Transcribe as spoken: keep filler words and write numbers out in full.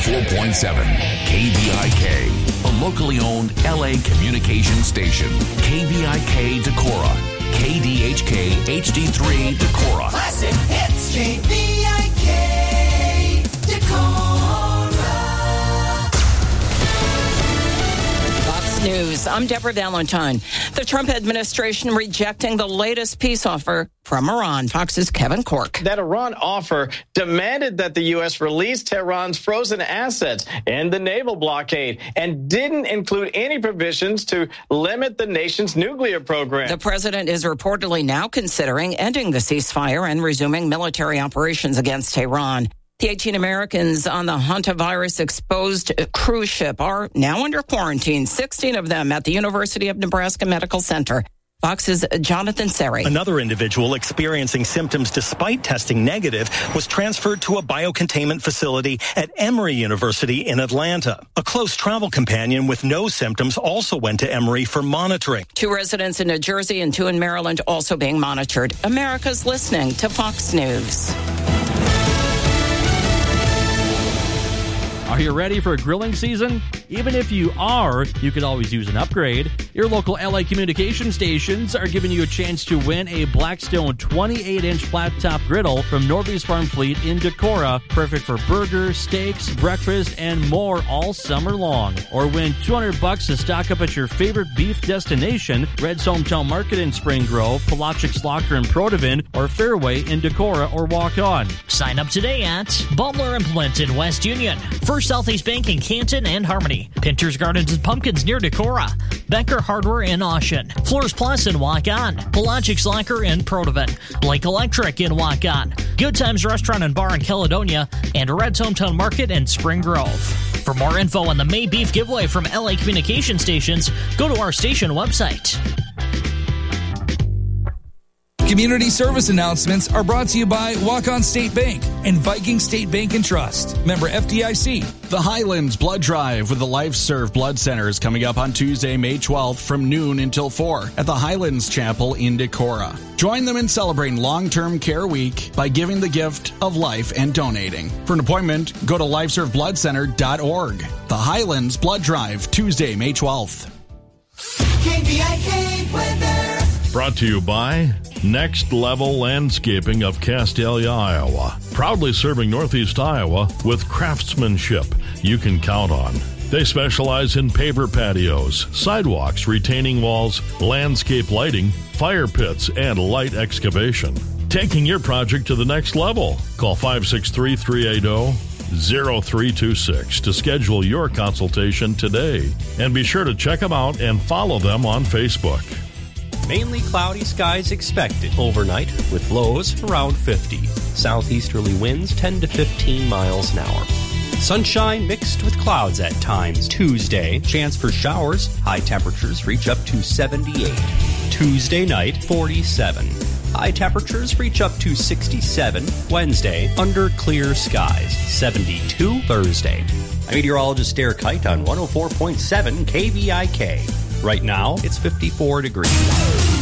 four point seven K V I K, a locally owned L A communication station. K V I K Decorah, K D H K H D three Decorah. Classic hits, K V I K Decorah. Fox News. I'm Deborah Valentine. The Trump administration rejecting the latest peace offer from Iran. Fox's Kevin Corke. That Iran offer demanded that the U S release Tehran's frozen assets and the naval blockade, and didn't include any provisions to limit the nation's nuclear program. The president is reportedly now considering ending the ceasefire and resuming military operations against Tehran. The eighteen Americans on the hantavirus-exposed cruise ship are now under quarantine, sixteen of them at the University of Nebraska Medical Center. Fox's Jonathan Seri. Another individual experiencing symptoms despite testing negative was transferred to a biocontainment facility at Emory University in Atlanta. A close travel companion with no symptoms also went to Emory for monitoring. Two residents in New Jersey and two in Maryland also being monitored. America's listening to Fox News. Are you ready for grilling season? Even if you are, you could always use an upgrade. Your local L A communication stations are giving you a chance to win a Blackstone twenty-eight inch flat-top griddle from Norby's Farm Fleet in Decorah. Perfect for burgers, steaks, breakfast, and more all summer long. Or win two hundred bucks to stock up at your favorite beef destination, Red's Hometown Market in Spring Grove, Palachik's Locker in Protivin, or Fairway in Decorah or Walk On. Sign up today at Butler Implement in West Union, First Southeast Bank in Canton and Harmony, Pinter's Gardens and Pumpkins near Decorah, Becker Hardware in Austin, Floors Plus in Waukon, Palachik's Locker in Protivin, Blake Electric in Waukon, Good Times Restaurant and Bar in Caledonia, and Red's Hometown Market in Spring Grove. For more info on the May Beef giveaway from L A Communication Stations, go to our station website. Community service announcements are brought to you by Walk-On State Bank and Viking State Bank and Trust. Member F D I C. The Highlands Blood Drive with the LifeServe Blood Center is coming up on Tuesday, May twelfth from noon until four at the Highlands Chapel in Decorah. Join them in celebrating Long-Term Care Week by giving the gift of life and donating. For an appointment, go to life serve blood center dot org. The Highlands Blood Drive, Tuesday, May twelfth. K V I K weather. Brought to you by Next Level Landscaping of Castalia, Iowa. Proudly serving Northeast Iowa with craftsmanship you can count on. They specialize in paver patios, sidewalks, retaining walls, landscape lighting, fire pits, and light excavation. Taking your project to the next level. Call five six three, three eight zero, zero three two six to schedule your consultation today. And be sure to check them out and follow them on Facebook. Mainly cloudy skies expected overnight with lows around fifty. Southeasterly winds ten to fifteen miles an hour. Sunshine mixed with clouds at times. Tuesday, chance for showers. High temperatures reach up to seventy-eight. Tuesday night, forty-seven. High temperatures reach up to sixty-seven. Wednesday, under clear skies. seventy-two Thursday. I'm meteorologist Derek Kite on one oh four point seven K V I K. Right now, it's fifty-four degrees.